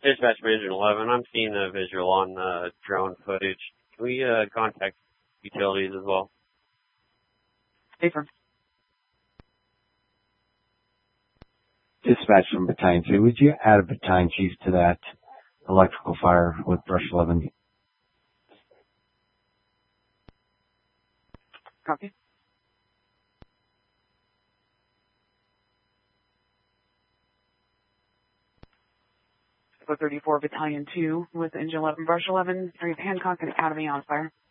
Dispatch Division 11, I'm seeing a visual on the drone footage. Can we contact utilities as well? Affirm. Dispatch from Battalion 3, would you add a battalion chief to that electrical fire with Brush 11? Copy. 34 Battalion 2 with Engine 11, Brush 11, Hancock and Academy on fire.